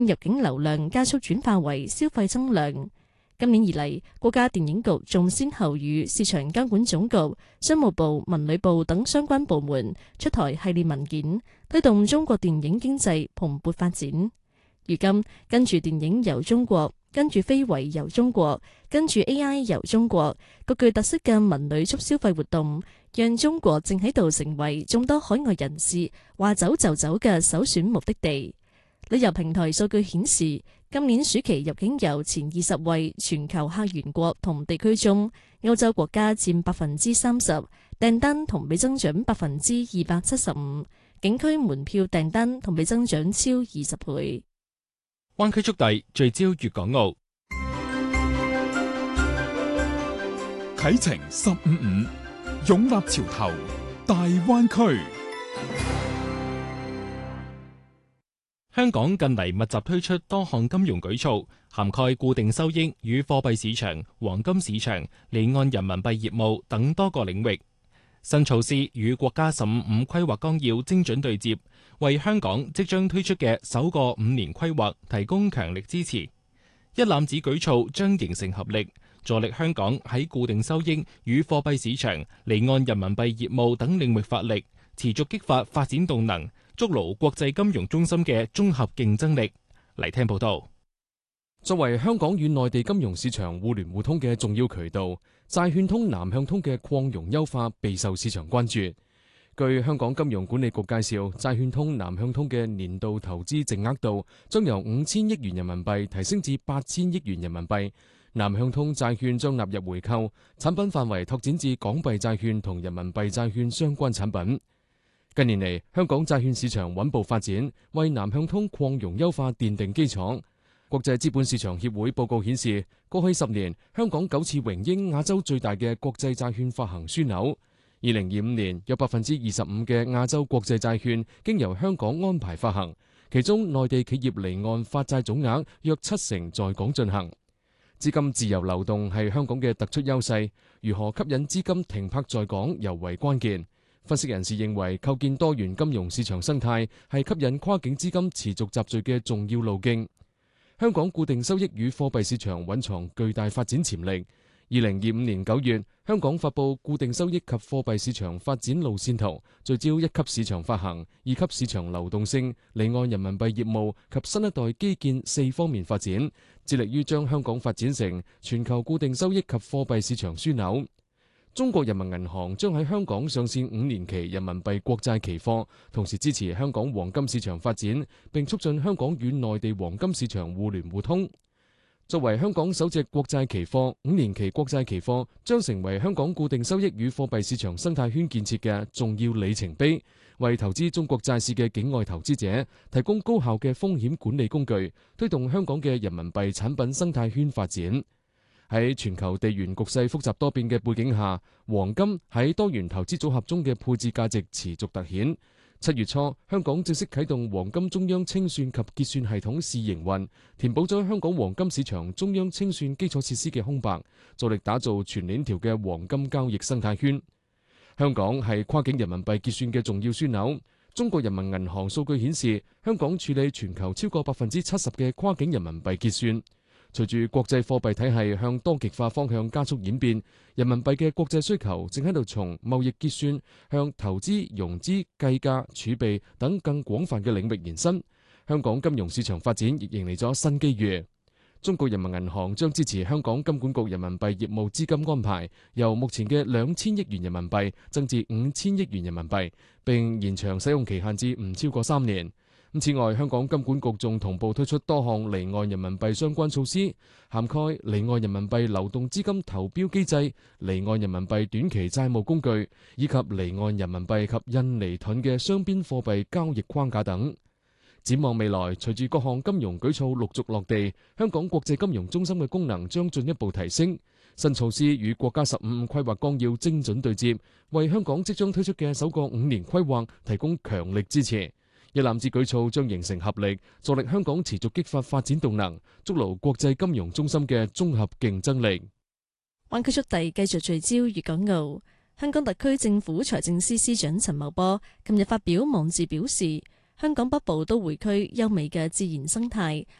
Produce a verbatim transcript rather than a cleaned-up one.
入境流量加速轉化為消費增量。今年以嚟，國家電影局仲先後與市場監管總局、商務部、文旅部等相關部門出台系列文件，推動中國電影經濟蓬勃發展。如今，跟住電影遊中國，跟住非遺遊中國，跟住 A I 遊中國，各具特色嘅文旅促消費活動，讓中國正喺度成為眾多海外人士話走就走嘅首選目的地。旅遊平台數據顯示，今年暑期入境遊前二十位全球客源國同地區中，歐洲國家佔百分之三十，訂單同比增長百分之二百七十五，景區門票訂單同比增長超二十倍。 灣區速遞聚焦粵港澳， 啟程十五五，擁立潮頭，大灣區。 香港近嚟密集推出多項金融舉措，涵蓋固定收益與貨幣市場、黃金市場、離岸人民幣業務等多個領域。新措施與國家十五五規劃綱要精準對接，為香港即將推出嘅首個五年規劃提供強力支持。一攬子舉措將形成合力，助力香港喺固定收益與貨幣市場、離岸人民幣業務等領域發力，持續激發發展動能，築牢國際金融中心嘅綜合競爭力。嚟聽報道。 作為香港與內地金融市場互聯互通嘅重要渠道，債券通南向通嘅擴容優化備受市場關注。據香港金融管理局介紹，債券通南向通嘅年度投資淨額度將由五千億元人民幣提升至八千億元人民幣。南向通債券將納入回購，產品範圍拓展至港幣債券同人民幣債券相關產品。近年嚟，香港債券市場穩步發展，為南向通擴容優化奠定基礎。國際資本市場協會報告顯示，過去十年，香港九次榮膺亞洲最大嘅國際債券發行樞紐。二零二五年，有百分之二十五嘅亞洲國際債券經由香港安排發行，其中內地企業離岸發債總額約七成在港進行。資金自由流動係香港嘅突出優勢，如何吸引資金停泊在港尤為關鍵。分析人士認為，構建多元金融市場生態係吸引跨境資金持續集聚嘅重要路徑。香港固定收益與貨幣市場蘊藏巨大發展潛力。二零二五年九月，香港發布固定收益及貨幣市場發展路線圖，聚焦一級市場發行、二級市場流動性、離岸人民幣業務及新一代基建四方面發展，致力於將香港發展成全球固定收益及貨幣市場樞紐。中國人民銀行將喺香港上線五年期人民幣國債期貨，同時支持香港黃金市場發展，並促進香港與內地黃金市場互聯互通。作為香港首隻國債期貨，五年期國債期貨將成為香港固定收益與貨幣市場生態圈建設嘅重要里程碑，為投資中國債市嘅境外投資者提供高效嘅風險管理工具，推動香港嘅人民幣產品生態圈發展。喺全球地緣局勢複雜多變嘅背景下，黃金喺多元投資組合中嘅配置價值持續凸顯。七月初，香港正式啟動黃金中央清算及結算系統試營運，填補咗香港黃金市場中央清算基礎設施嘅空白，助力打造全鏈條嘅黃金交易生態圈。香港係跨境人民幣結算嘅重要樞紐。中國人民銀行數據顯示，香港處理全球超過百分之七十嘅跨境人民幣結算。隨住國際貨幣體系向多極化方向加速演變，人民幣嘅國際需求正喺度從貿易結算向投資、融資、計價、儲備等更廣泛嘅領域延伸。香港金融市場發展亦迎嚟咗新機遇。中國人民銀行將支持香港金管局人民幣業務資金安排，由目前嘅兩千億元人民幣增至五千億元人民幣，並延長使用期限至唔超過三年。此外，香港金管局仲同步推出多項離岸人民幣相關措施，涵蓋離岸人民幣流動資金投標機制、離岸人民幣短期債務工具，以及離岸人民幣及印尼盾嘅雙邊貨幣交易框架等。展望未來，隨住各項金融舉措陸續落地，香港國際金融中心嘅功能將進一步提升。新措施與國家十五五規劃綱要精準對接，為香港即將推出嘅首個五年規劃提供強力支持。一攬子舉措將形成合力，助力香港持續激發發展動能，築牢國際金融中心嘅綜合競爭力。 灣區速遞繼續聚焦粵港澳。香港特區政府財政司司長陳茂波近日發表網誌表示， 香港北部都會區優美嘅自然生態，